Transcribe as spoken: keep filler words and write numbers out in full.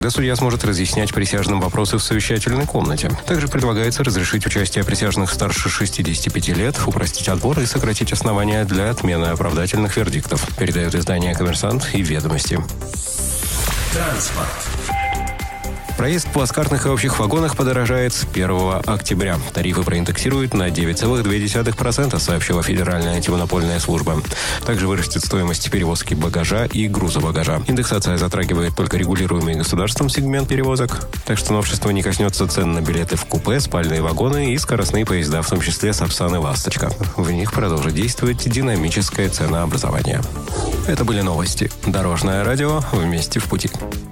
Да, судья сможет разъяснять присяжным вопросы в совещательной комнате. Также предлагается разрешить участие присяжных старше шестидесяти пяти лет, упростить отбор и сократить основания для отмены оправдательных вердиктов. Передают издания «Коммерсант» и «Ведомости». Транспорт. Проезд в плацкартных и общих вагонах подорожает с первого октября. Тарифы проиндексируют на девять целых две десятых процента, сообщила Федеральная антимонопольная служба. Также вырастет стоимость перевозки багажа и груза багажа. Индексация затрагивает только регулируемый государством сегмент перевозок. Так что новшество не коснется цен на билеты в купе, спальные вагоны и скоростные поезда, в том числе «Сапсан» и «Ласточка». В них продолжит действовать динамическое ценообразование. Это были новости. Дорожное радио. Вместе в пути.